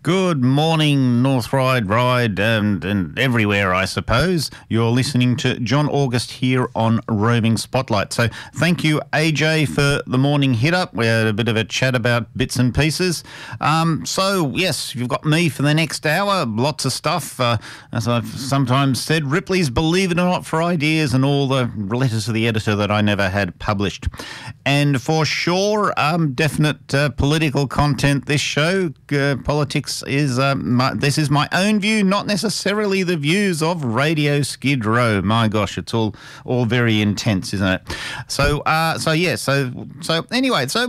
Good morning, North Ryde, and everywhere, I suppose. You're listening to John August here on Roaming Spotlight. So thank you, AJ, for the morning hit-up. We had a bit of a chat about bits and pieces. So, yes, you've got me for the next hour. Lots of stuff. As I've sometimes said, Ripley's Believe It or Not for Ideas and all the letters to the editor that I never had published. And for sure, definite political content this show. Politics is this is my own view, not necessarily the views of Radio Skid Row. My gosh, it's all very intense, isn't it? So anyway,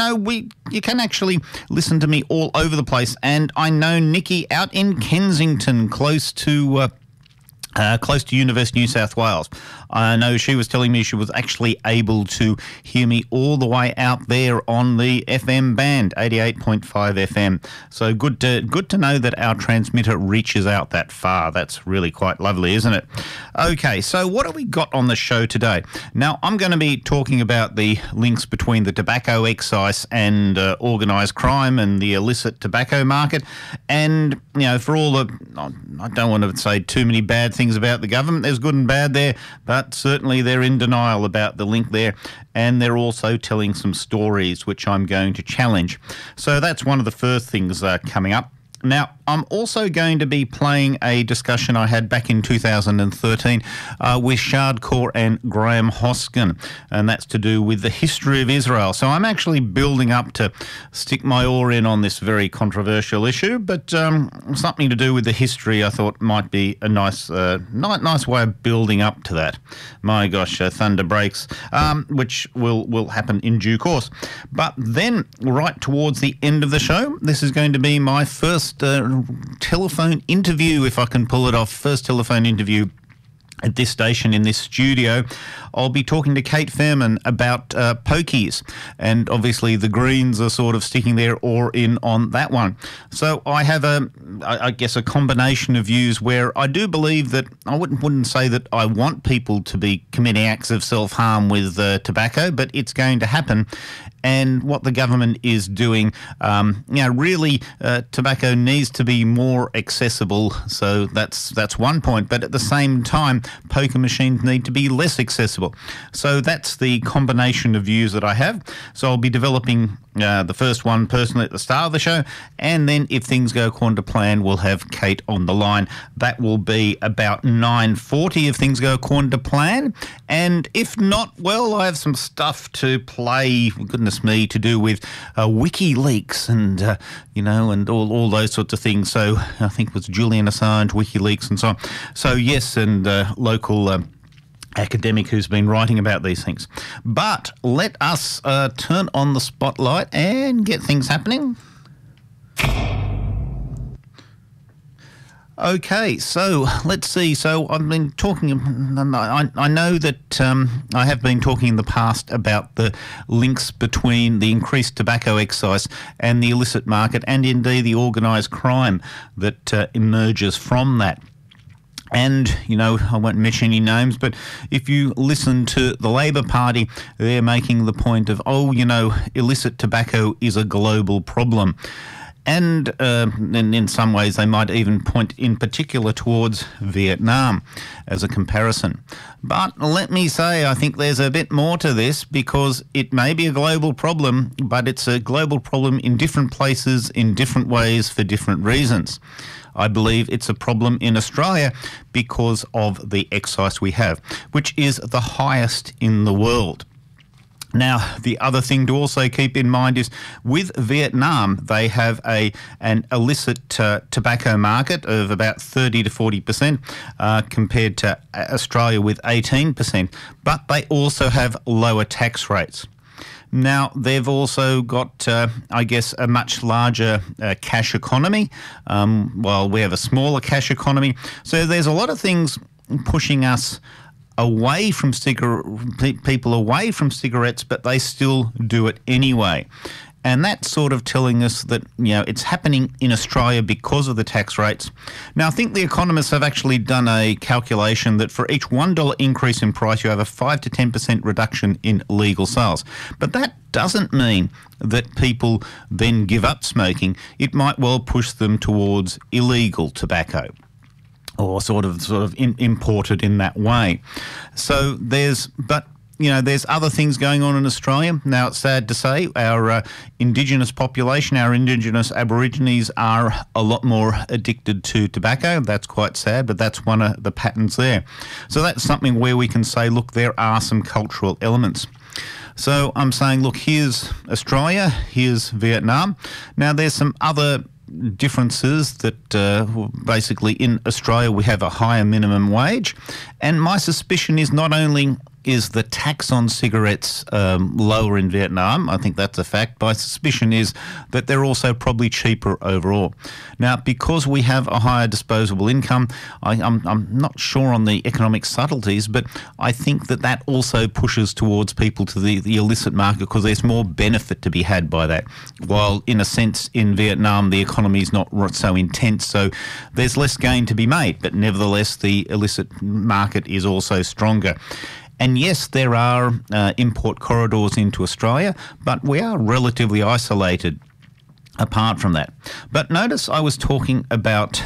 you can actually listen to me all over the place, and I know Nikki out in Kensington, close to University of New South Wales. I know she was telling me she was actually able to hear me all the way out there on the FM band, 88.5 FM. So good to know that our transmitter reaches out that far. That's really quite lovely, isn't it? Okay, so what have we got on the show today? Now, I'm going to be talking about the links between the tobacco excise and organised crime and the illicit tobacco market. And, for all the, I don't want to say too many bad things about the government. There's good and bad there, but certainly they're in denial about the link there, and they're also telling some stories which I'm going to challenge. So that's one of the first things coming up. Now, I'm also going to be playing a discussion I had back in 2013 with Shard Kaur and Graham Hoskin, and that's to do with the history of Israel. So I'm actually building up to stick my oar in on this very controversial issue, but something to do with the history I thought might be a nice way of building up to that. My gosh, thunder breaks, which will happen in due course. But then, right towards the end of the show, this is going to be my first telephone interview, if I can pull it off, first telephone interview at this station in this studio. I'll be talking to Kate Fairman about pokies, and obviously the Greens are sort of sticking their oar in on that one. So I have I guess a combination of views where I do believe that I wouldn't say that I want people to be committing acts of self-harm with tobacco, but it's going to happen. And what the government is doing, really, tobacco needs to be more accessible. So that's one point. But at the same time, poker machines need to be less accessible. So that's the combination of views that I have. So I'll be developing the first one personally at the start of the show, and then if things go according to plan, we'll have Kate on the line. That will be about 9:40 if things go according to plan. And if not, well, I have some stuff to play, goodness me, to do with WikiLeaks and, and all those sorts of things. So I think it was Julian Assange, WikiLeaks and so on. So yes, and local academic who's been writing about these things. But let us turn on the spotlight and get things happening. Okay, so let's see. So I've been talking, I know that I have been talking in the past about the links between the increased tobacco excise and the illicit market, and indeed the organised crime that emerges from that. And, I won't mention any names, but if you listen to the Labor Party, they're making the point of, illicit tobacco is a global problem. And in some ways, they might even point in particular towards Vietnam as a comparison. But let me say, I think there's a bit more to this, because it may be a global problem, but it's a global problem in different places, in different ways, for different reasons. I believe it's a problem in Australia because of the excise we have, which is the highest in the world. Now, the other thing to also keep in mind is with Vietnam, they have an illicit tobacco market of about 30 to 40% compared to Australia with 18%, but they also have lower tax rates. Now, they've also got, a much larger cash economy, while we have a smaller cash economy. So there's a lot of things pushing us away from people away from cigarettes, but they still do it anyway. And that's sort of telling us that, it's happening in Australia because of the tax rates. Now, I think the economists have actually done a calculation that for each $1 increase in price, you have a 5 to 10% reduction in legal sales. But that doesn't mean that people then give up smoking. It might well push them towards illegal tobacco, or sort of imported in that way. So there's other things going on in Australia. Now, it's sad to say our Indigenous population, our Indigenous Aborigines are a lot more addicted to tobacco. That's quite sad, but that's one of the patterns there. So that's something where we can say, look, there are some cultural elements. So I'm saying, look, here's Australia, here's Vietnam. Now, there's some other differences that basically in Australia we have a higher minimum wage, and my suspicion is not only is the tax on cigarettes lower in Vietnam. I think that's a fact. My suspicion is that they're also probably cheaper overall. Now, because we have a higher disposable income, I'm not sure on the economic subtleties, but I think that also pushes towards people to the illicit market because there's more benefit to be had by that. While, in a sense, in Vietnam, the economy is not so intense, so there's less gain to be made. But nevertheless, the illicit market is also stronger. And yes, there are import corridors into Australia, but we are relatively isolated apart from that. But notice I was talking about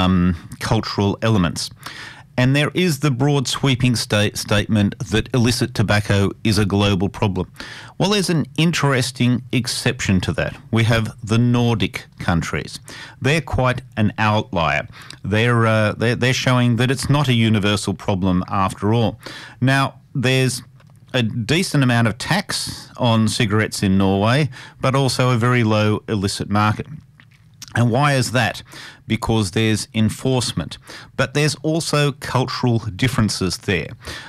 cultural elements. And there is the broad sweeping statement that illicit tobacco is a global problem. Well, there's an interesting exception to that. We have the Nordic countries. They're quite an outlier. They're showing that it's not a universal problem after all. Now, there's a decent amount of tax on cigarettes in Norway, but also a very low illicit market. And why is that? Because there's enforcement. But there's also cultural differences there.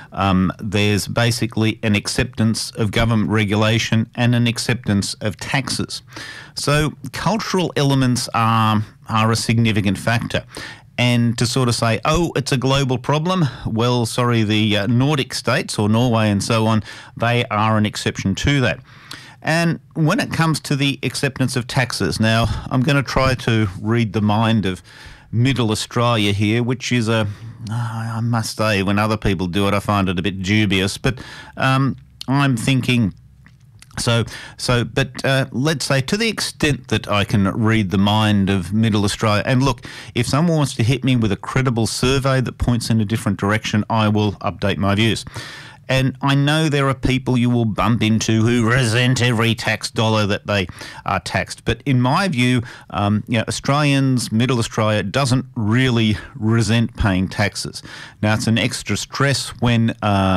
There's basically an acceptance of government regulation and an acceptance of taxes. So cultural elements are a significant factor. And to sort of say, oh, it's a global problem, well, sorry, the Nordic states or Norway and so on, they are an exception to that. And when it comes to the acceptance of taxes, now I'm going to try to read the mind of Middle Australia here, which is I must say, when other people do it, I find it a bit dubious. But I'm thinking, but let's say to the extent that I can read the mind of Middle Australia, and look, if someone wants to hit me with a credible survey that points in a different direction, I will update my views. And I know there are people you will bump into who resent every tax dollar that they are taxed. But in my view, Australians, Middle Australia, doesn't really resent paying taxes. Now, it's an extra stress when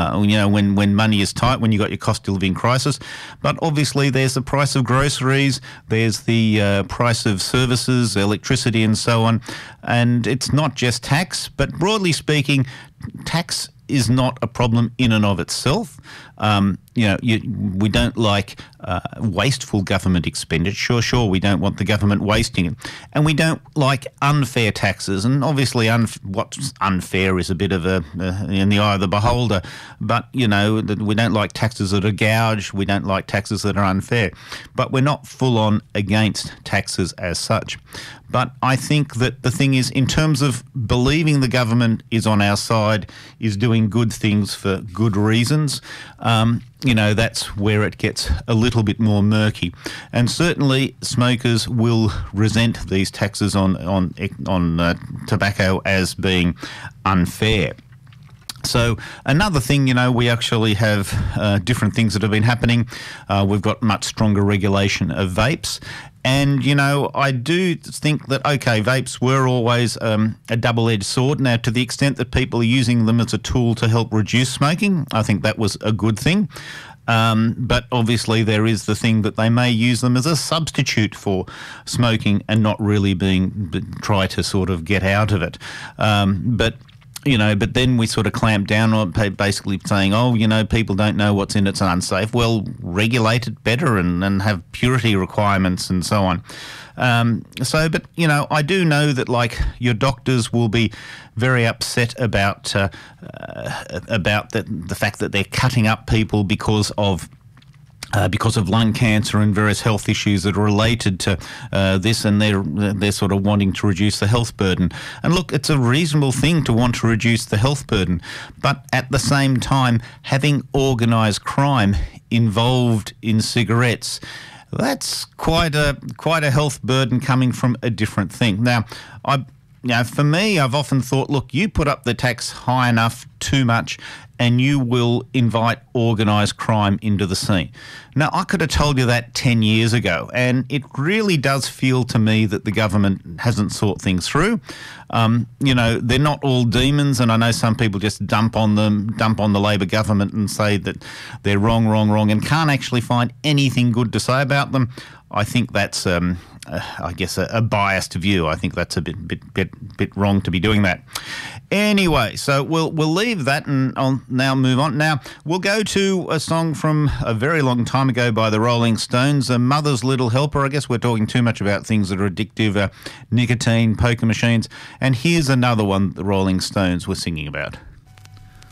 money is tight, when you've got your cost of living crisis. But obviously, there's the price of groceries, there's the price of services, electricity and so on. And it's not just tax, but broadly speaking, tax is not a problem in and of itself. We don't like wasteful government expenditure. Sure, we don't want the government wasting it. And we don't like unfair taxes. And obviously what's unfair is a bit of in the eye of the beholder. But, we don't like taxes that are gouged. We don't like taxes that are unfair. But we're not full on against taxes as such. But I think that the thing is, in terms of believing the government is on our side, is doing good things for good reasons, that's where it gets a little bit more murky. And certainly smokers will resent these taxes on tobacco as being unfair. So another thing, we actually have different things that have been happening. We've got much stronger regulation of vapes. And, I do think that, okay, vapes were always a double-edged sword. Now, to the extent that people are using them as a tool to help reduce smoking, I think that was a good thing. But obviously there is the thing that they may use them as a substitute for smoking and not really try to sort of get out of it. But then we sort of clamp down on it, basically saying, people don't know what's in it's unsafe. Well, regulate it better and have purity requirements and so on. I do know that, like, your doctors will be very upset about the fact that they're cutting up people because of because of lung cancer and various health issues that are related to this, and they're sort of wanting to reduce the health burden. And look, it's a reasonable thing to want to reduce the health burden, but at the same time, having organised crime involved in cigarettes, that's quite a health burden coming from a different thing. Now, for me, I've often thought, look, you put up the tax high enough, too much, and you will invite organised crime into the scene. Now, I could have told you that 10 years ago, and it really does feel to me that the government hasn't thought things through. They're not all demons, and I know some people just dump on the Labor government and say that they're wrong, and can't actually find anything good to say about them. I think that's, I guess, a biased view. I think that's a bit wrong to be doing that. Anyway, so we'll leave that, and I'll now move on. Now, we'll go to a song from a very long time ago by the Rolling Stones, A Mother's Little Helper. I guess we're talking too much about things that are addictive, nicotine, poker machines. And here's another one the Rolling Stones were singing about.